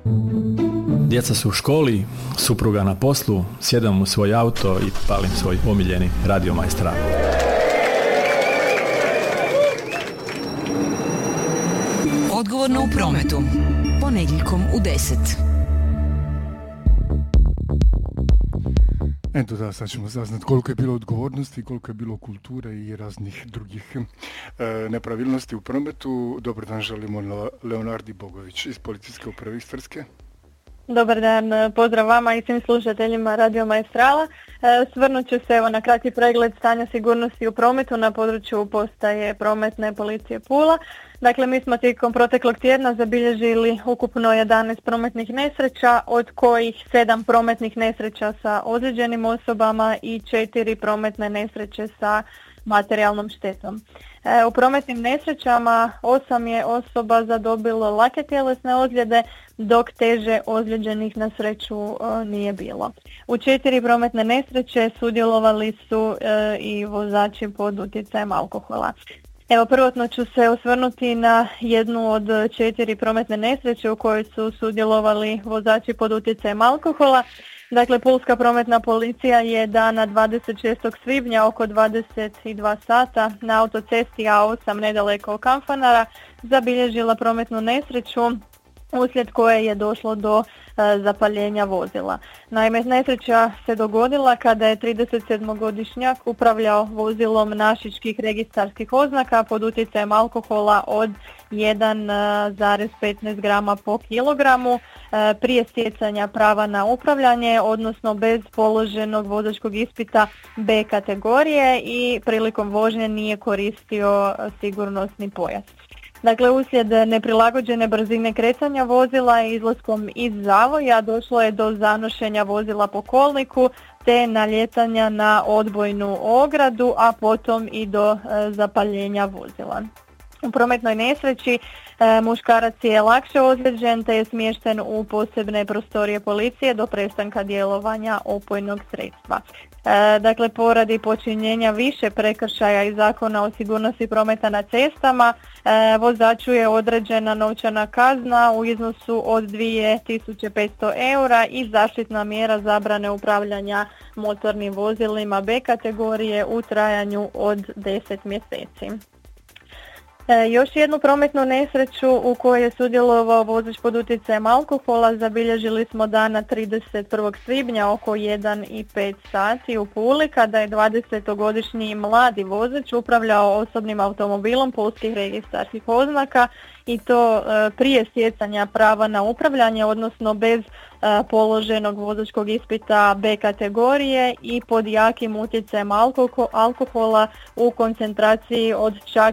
Djeca su u školi, supruga na poslu, sjedam u svoj auto i palim svoj omiljeni Radio Maestral. Odgovorno u prometu. Ponedjeljkom u 10. Eto da, sad ćemo saznati koliko je bilo odgovornosti, koliko je bilo kulture i raznih drugih nepravilnosti u prometu. Dobar dan, želimo Leonardi Bogović iz Policijske uprave Istarske. Dobar dan, pozdrav vama i svim slušateljima Radio Maestrala. Svrnut ću se na kratki pregled stanja sigurnosti u prometu na području postaje prometne policije Pula. Dakle, mi smo tijekom proteklog tjedna zabilježili ukupno 11 prometnih nesreća, od kojih 7 prometnih nesreća sa ozlijeđenim osobama i 4 prometne nesreće sa materijalnom štetom. U prometnim nesrećama 8 je osoba zadobilo lake tjelesne ozljede, dok teže ozlijeđenih na sreću nije bilo. U 4 prometne nesreće sudjelovali su i vozači pod utjecajem alkohola. Evo, prvotno ću se osvrnuti na jednu od 4 prometne nesreće u kojoj su sudjelovali vozači pod utjecajem alkohola. Dakle, Pulska prometna policija je dana 26. svibnja oko 22 sata na autocesti A8 nedaleko od Kanfanara zabilježila prometnu nesreću uslijed koje je došlo do zapaljenja vozila. Naime, nesreća se dogodila kada je 37-godišnjak upravljao vozilom našičkih registarskih oznaka pod utjecajem alkohola od 1,15 grama po kilogramu prije stjecanja prava na upravljanje, odnosno bez položenog vozačkog ispita B kategorije i prilikom vožnje nije koristio sigurnosni pojas. Dakle, uslijed neprilagođene brzine kretanja vozila i izlaskom iz zavoja došlo je do zanošenja vozila po kolniku te naljetanja na odbojnu ogradu, a potom i do zapaljenja vozila. U prometnoj nesreći muškarac je lakše ozlijeđen te je smješten u posebne prostorije policije do prestanka djelovanja opojnog sredstva. Dakle, poradi počinjenja više prekršaja iz Zakona o sigurnosti prometa na cestama, vozaču je određena novčana kazna u iznosu od 2500 eura i zaštitna mjera zabrane upravljanja motornim vozilima B kategorije u trajanju od 10 mjeseci. Još jednu prometnu nesreću u kojoj je sudjelovao vozač pod utjecajem alkohola zabilježili smo dana 31. svibnja oko 1:05 sati u Puli kada je 20-godišnji mladi vozač upravljao osobnim automobilom pulskih registarskih oznaka i to prije stjecanja prava na upravljanje, odnosno bez položenog vozačkog ispita B kategorije i pod jakim utjecajem alkohola u koncentraciji od čak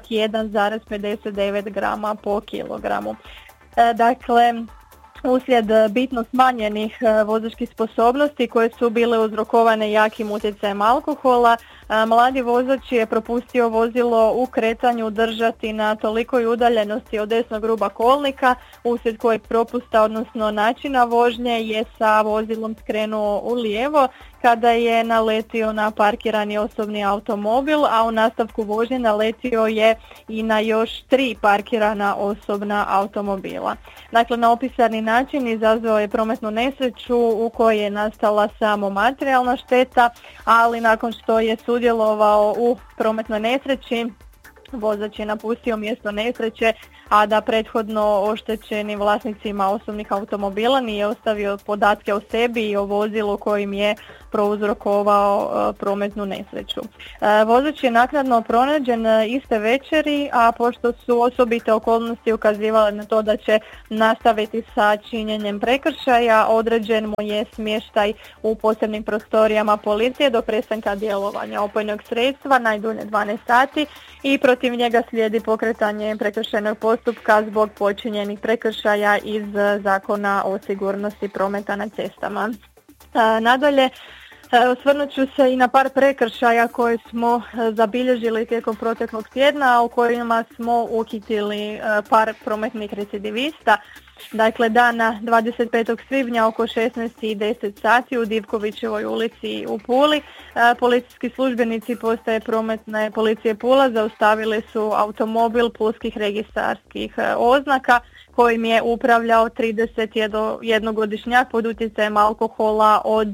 1,59 grama po kilogramu. Dakle, uslijed bitno smanjenih vozačkih sposobnosti koje su bile uzrokovane jakim utjecajem alkohola, mladi vozač je propustio vozilo u kretanju držati na tolikoj udaljenosti od desnog ruba kolnika, uslijed kojeg propusta, odnosno načina vožnje, je sa vozilom skrenuo u lijevo kada je naletio na parkirani osobni automobil, a u nastavku vožnje naletio je i na još 3 parkirana osobna automobila. Dakle, na opisani način izazvao je prometnu nesreću u kojoj je nastala samo materijalna šteta, ali nakon što je sudjelovao u prometnoj nesreći, vozač je napustio mjesto nesreće, a da prethodno oštećenim vlasnicima osobnih automobila nije ostavio podatke o sebi i o vozilu kojim je prouzrokovao prometnu nesreću. Vozač je naknadno pronađen iste večeri, a pošto su osobite okolnosti ukazivale na to da će nastaviti sa činjenjem prekršaja, određen mu je smještaj u posebnim prostorijama policije do prestanka djelovanja opojnog sredstva, najdulje 12 sati, i protiv njega slijedi pokretanje prekršajnog postupka zbog počinjenih prekršaja iz Zakona o sigurnosti prometa na cestama. Nadalje, osvrnut ću se i na par prekršaja koje smo zabilježili tijekom proteklog tjedna, u kojima smo uhitili par prometnih recidivista. Dakle, dana 25. svibnja oko 16:10 sati u Divkovićevoj ulici u Puli policijski službenici postaje prometne policije Pula zaustavili su automobil pulskih registarskih oznaka kojim je upravljao 31-godišnjak pod utjecajem alkohola od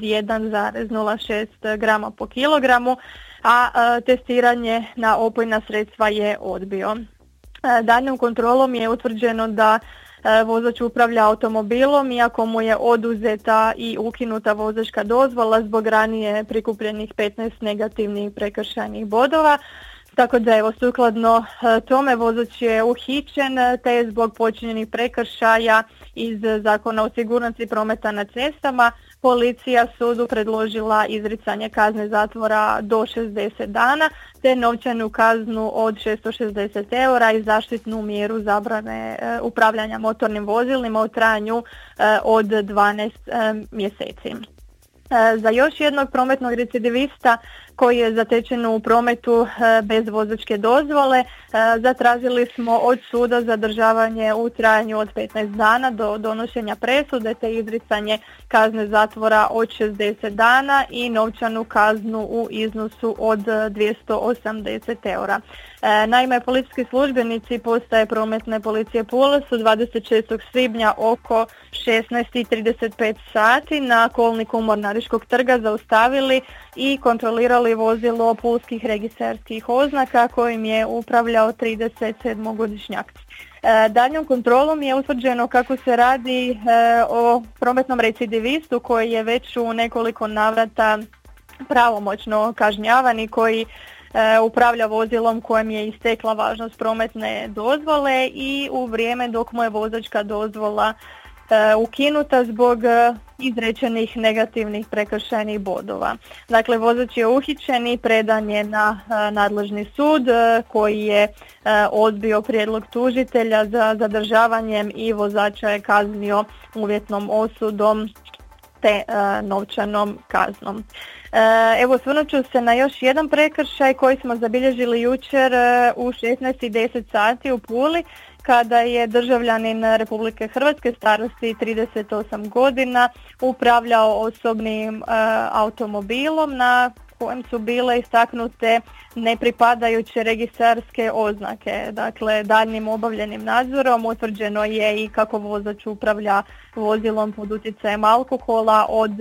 1,06 grama po kilogramu, a testiranje na opojna sredstva je odbio. Daljnjom kontrolom je utvrđeno da vozač upravlja automobilom iako mu je oduzeta i ukinuta vozačka dozvola zbog ranije prikupljenih 15 negativnih prekršajnih bodova. Tako da evo, sukladno tome vozač je uhićen te je zbog počinjenih prekršaja iz Zakona o sigurnosti prometa na cestama policija sudu predložila izricanje kazne zatvora do 60 dana te novčanu kaznu od 660 eura i zaštitnu mjeru zabrane upravljanja motornim vozilima u trajanju od 12 mjeseci. Za još jednog prometnog recidivista koji je zatečen u prometu bez vozačke dozvole, zatražili smo od suda zadržavanje u trajanju od 15 dana do donošenja presude te izricanje kazne zatvora od 60 dana i novčanu kaznu u iznosu od 280 eura. Naime, policijski službenici postaje prometne policije Pula su 26. svibnja oko 16:35 sati na kolniku Mornariškog trga zaustavili i kontrolirali vozilo pulskih registarskih oznaka kojim je upravljao 37-godišnjak. Daljnjom kontrolom je utvrđeno kako se radi o prometnom recidivistu koji je već u nekoliko navrata pravomoćno kažnjavan i koji upravlja vozilom kojem je istekla važnost prometne dozvole i u vrijeme dok mu je vozačka dozvola ukinuta zbog izrečenih negativnih prekršajnih bodova. Dakle, vozač je uhićen i predan je na nadležni sud koji je odbio prijedlog tužitelja za zadržavanjem i vozača je kaznio uvjetnom osudom te novčanom kaznom. Evo, osvrnut ću se na još jedan prekršaj koji smo zabilježili jučer u 16:10 sati u Puli kada je državljanin Republike Hrvatske starosti 38 godina upravljao osobnim automobilom na kojem su bile istaknute nepripadajuće registarske oznake. Dakle, daljnjim obavljenim nadzorom utvrđeno je i kako vozač upravlja vozilom pod utjecajem alkohola od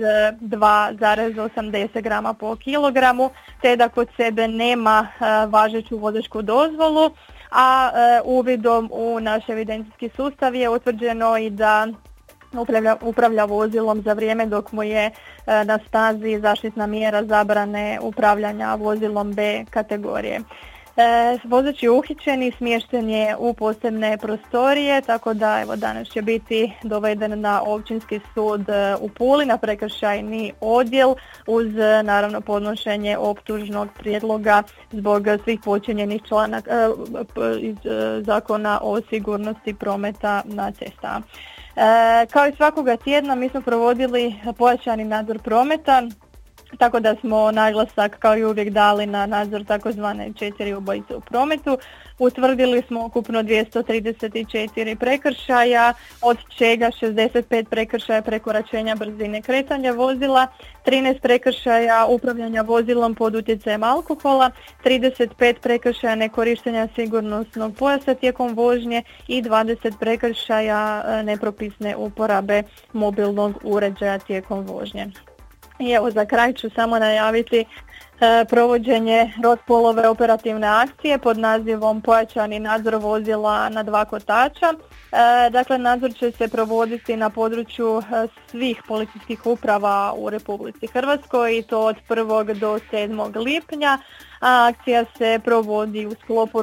2,80 grama po kilogramu, te da kod sebe nema važeću vozačku dozvolu, a uvidom u naš evidencijski sustav je utvrđeno i da upravlja vozilom za vrijeme dok mu je na snazi zaštitna mjera zabrane upravljanja vozilom B kategorije. Vozač je uhićen i smješten je u posebne prostorije, tako da evo danas će biti doveden na Općinski sud u Puli na prekršajni odjel uz naravno podnošenje optužnog prijedloga zbog svih počinjenih članaka iz Zakona o sigurnosti prometa na cestama. Kao i svakoga tjedna mi smo provodili pojačani nadzor prometa, tako da smo naglasak kao i uvijek dali na nadzor takozvane 4 ubojice u prometu. Utvrdili smo ukupno 234 prekršaja, od čega 65 prekršaja prekoračenja brzine kretanja vozila, 13 prekršaja upravljanja vozilom pod utjecajem alkohola, 35 prekršaja nekorištenja sigurnosnog pojasa tijekom vožnje i 20 prekršaja nepropisne uporabe mobilnog uređaja tijekom vožnje. I evo, za kraj ću samo najaviti provođenje Rodpolove operativne akcije pod nazivom Pojačani nadzor vozila na 2 kotača. Dakle, nadzor će se provoditi na području svih policijskih uprava u Republici Hrvatskoj i to od 1. do 7. lipnja. A akcija se provodi u sklopu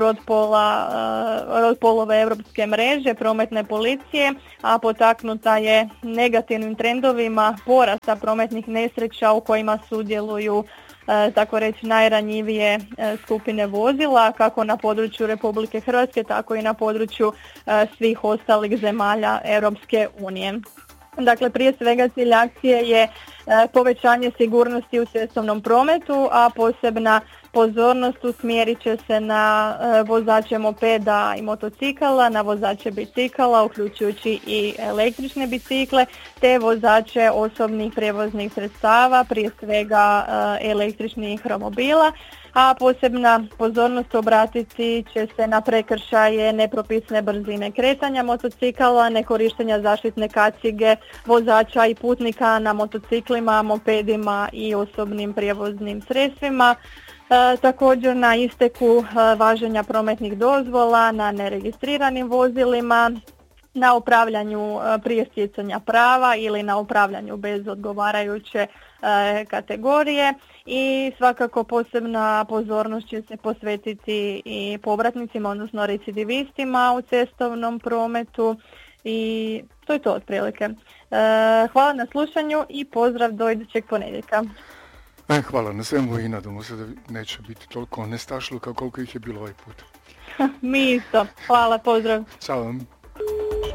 Rodpolove europske mreže prometne policije, a potaknuta je negativnim trendovima porasta prometnih nesreća u kojima sudjeluju tako reći najranjivije skupine vozila, kako na području Republike Hrvatske, tako i na području svih ostalih zemalja Europske unije. Dakle, prije svega cilj akcije je povećanje sigurnosti u cestovnom prometu, a posebna pozornost usmjerit će se na vozače mopeda i motocikala, na vozače bicikala, uključujući i električne bicikle, te vozače osobnih prijevoznih sredstava, prije svega električnih romobila, a posebna pozornost obratiti će se na prekršaje nepropisne brzine kretanja motocikala, nekorištenja zaštitne kacige vozača i putnika na motociklima, mopedima i osobnim prijevoznim sredstvima. Također na isteku važenja prometnih dozvola, na neregistriranim vozilima, na upravljanju prije stjecanja prava ili na upravljanju bez odgovarajuće kategorije i svakako posebna pozornost će se posvetiti i povratnicima, odnosno recidivistima u cestovnom prometu i to je to otprilike. Hvala na slušanju i pozdrav do idućeg ponedjeljka. Hvala na svemu i nadamo se da neće biti toliko nestašluka koliko ih je bilo ovaj put. Mi isto. Hvala, pozdrav. Ćao vam.